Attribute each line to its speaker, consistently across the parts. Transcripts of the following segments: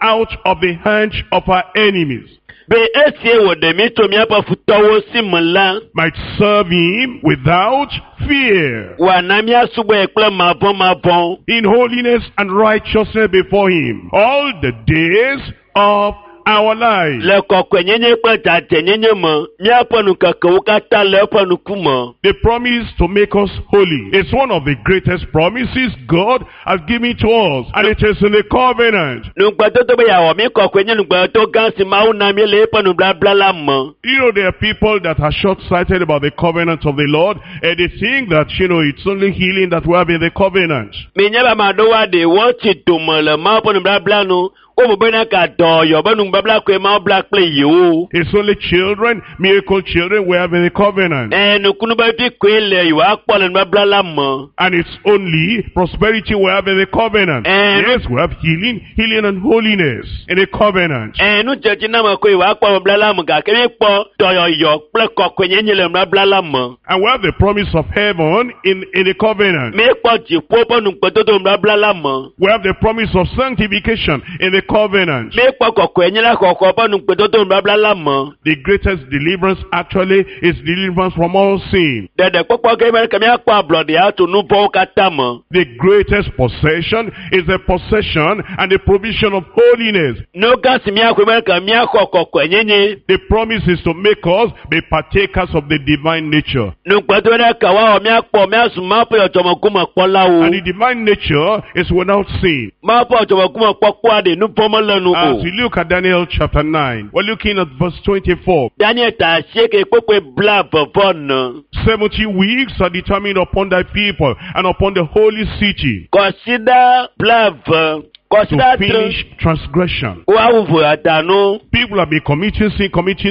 Speaker 1: out of the hands of our enemies,
Speaker 2: Be esie wo de mi to mi apa futowo si mla.
Speaker 1: might serve him without fear,
Speaker 2: Wa na mi asubo ekple mabon.
Speaker 1: in holiness and righteousness before him, all the days of our lives.
Speaker 2: Le kokwe nyenye pe tate nyenye mo. Mi apa nu kaka ukata le apa nu kuma.
Speaker 1: The promise to make us holy is one of the greatest promises God has given to us, and it is in the covenant.
Speaker 2: Nugbato to be yawo mi kokwe nyenye nugbato gansi ma una mi le apa nu bla bla la mo.
Speaker 1: You know, there are people that are short-sighted about the covenant of the Lord, and they think that, it's only healing that we have in the covenant.
Speaker 2: Mi nyaba madowa de wonti dumole ma apa nu bla bla nu. O bena ka do yo banu bla bla kwe ma bla play you.
Speaker 1: It's only children, miracle children we have in the covenant.
Speaker 2: Nukunu ba bi kwe le yo akpole bla bla la mo.
Speaker 1: And it's only prosperity we have in the covenant. Yes, we have healing and holiness in the covenant.
Speaker 2: Nu jeji na ma kwe yo akpole bla la mo ga kemi po do yo ple kokwe nyenye le bla la mo.
Speaker 1: And we have the promise of heaven in the covenant.
Speaker 2: Me po ji po nu kpeto do bla la mo.
Speaker 1: We have the promise of sanctification in the covenant.
Speaker 2: Me po kokwe nyela kokko po nu kpeto do bla la mo.
Speaker 1: The greatest deliverance actually is deliverance from all sin.
Speaker 2: De kokko ke me kemi akpa blood ya to nu po kata mo.
Speaker 1: The greatest possession is the possession and the provision of holiness.
Speaker 2: No gas mi akwe me kemi akoko nyenye.
Speaker 1: The promise is to make us be partakers of the divine nature.
Speaker 2: Nu kpeto na ka wa mi akpo mi asuma po yo tomo kuma pola o.
Speaker 1: And the divine nature is without sin.
Speaker 2: Ma po tomo kuma pokpo ade nu pomo lenu
Speaker 1: As
Speaker 2: o.
Speaker 1: we look at Daniel chapter 9, we're looking at verse 24.
Speaker 2: Daniel ta sheke popwe bla bovon.
Speaker 1: 70 weeks are determined upon thy people and upon the holy city
Speaker 2: Consider blav.
Speaker 1: to
Speaker 2: Consider
Speaker 1: finish transgression.
Speaker 2: Wawu adano.
Speaker 1: People have been committing sin.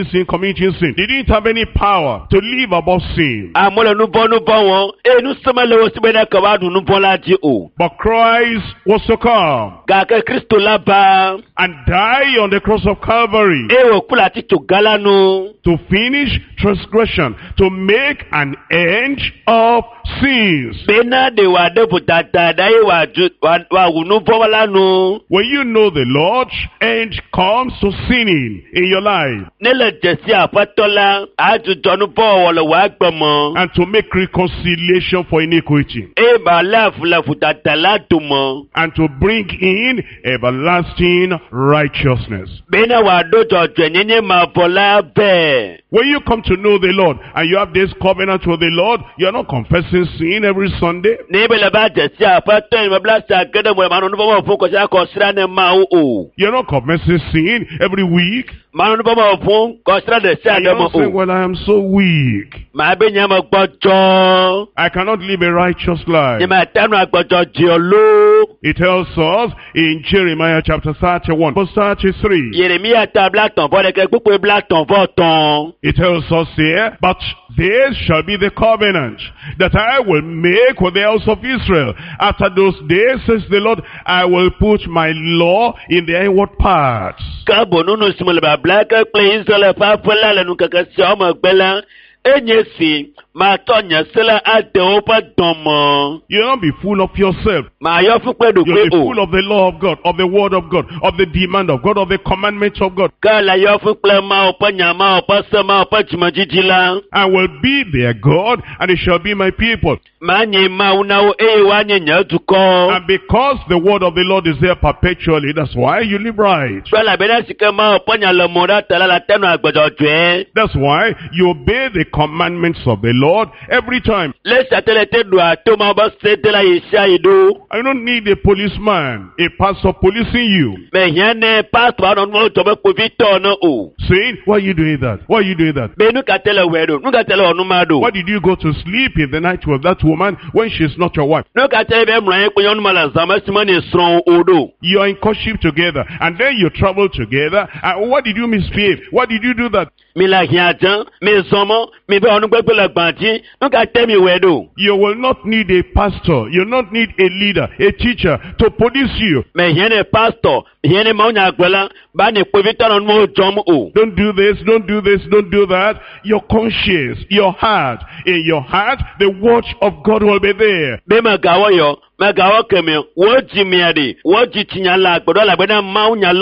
Speaker 1: They didn't have any power to live above sin.
Speaker 2: Amola nu bon won. Nu semele wo sibena ka wadu nu bon laji o.
Speaker 1: But Christ was to come
Speaker 2: Ga ke Kristo la ba.
Speaker 1: and die on the cross of Calvary
Speaker 2: Wo kula ti to galano.
Speaker 1: to finish transgression, to make an end of sins.
Speaker 2: Bena de wa de butata dai wa nu bon wala no.
Speaker 1: When you know the Lord's end comes to sinning in your life
Speaker 2: Nele jesi apatola aju jonu bo wala wa gbemo.
Speaker 1: and to make reconciliation for iniquity
Speaker 2: Ba la futata la tumo.
Speaker 1: and to bring in everlasting righteousness.
Speaker 2: Bena wa do jojo nyenye ma bola be.
Speaker 1: When you come to know the Lord and you have this covenant with the Lord, you're not confessing sin every Sunday.
Speaker 2: Nebe ba jesi apato ma bla sa gede mo ma no bo foko sa ko sra ne ma o.
Speaker 1: You're not confessing sin every week.
Speaker 2: Ma no bo fun ko sra de sa
Speaker 1: And
Speaker 2: de
Speaker 1: you're
Speaker 2: mo
Speaker 1: not saying,
Speaker 2: o.
Speaker 1: well, I am so weak.
Speaker 2: Ma be nya ma gbojo.
Speaker 1: I cannot live a righteous life.
Speaker 2: Ni ma tanu agbojo ji olo.
Speaker 1: It tells us in Jeremiah chapter 31, verse 33.
Speaker 2: Yeremia ta bla ton bo de ke pupo bla ton vo ton.
Speaker 1: It tells us here, but this shall be the covenant that I will make with the house of Israel. After those days, says the Lord, I will put my law in their inward parts.
Speaker 2: Ka bo nunu simole ba bla ke ple Israel fa fola le nu keke si o mo gbela. Enye si ma tonya sela ate o pa domo.
Speaker 1: You'll not be full of yourself.
Speaker 2: Ma yo fu pe do
Speaker 1: You'll
Speaker 2: pe
Speaker 1: be
Speaker 2: o.
Speaker 1: full of the law of God, of the word of God, of the demand of God, of the commandments of God,
Speaker 2: Ka la yo fu pe ma o pa nyama o pa sama o pa chimajiji la.
Speaker 1: and will be their God, and it shall be my people.
Speaker 2: Ma nye ma una o wa nye nya tuko.
Speaker 1: And because the word of the Lord is there perpetually, that's why you live right.
Speaker 2: Bala bena sike ma o pa nya lo mora tala la tenu agbojo jwe.
Speaker 1: That's why you obey the commandments of the Lord every time.
Speaker 2: Le satele te do ato ma ba se te la isha ido.
Speaker 1: I don't need a policeman, a pastor policing you,
Speaker 2: Me yane pastor no mo to be ko vito no o.
Speaker 1: saying, why are you doing that? Why are you doing that?
Speaker 2: Be nu ka tele wedo. Nu ka tele onu ma do.
Speaker 1: Why did you go to sleep in the night with that woman when she's not your wife?
Speaker 2: Nu ka tele be mran pe onu mala zama simani sron odo.
Speaker 1: You are in courtship together, and then you travel together. And why did you misbehave? Why did you do that?
Speaker 2: Mi la hiajan, mi zomo, mi be onu gbe la gbanji. Nu ka tele mi wedo.
Speaker 1: You will not need a pastor. You will not need a leader, a teacher to police you.
Speaker 2: Me yene pastor, yene ma onya agbela, ba ni pe vito no mo jom o.
Speaker 1: Don't do this, don't do this, don't do that. Your conscience, your heart. In your heart, the watch of God will be there.
Speaker 2: Be ma gawo yo, ma gawo kemi, wo ji mi ade, wo ji tinya la agbodo la gbe na ma onya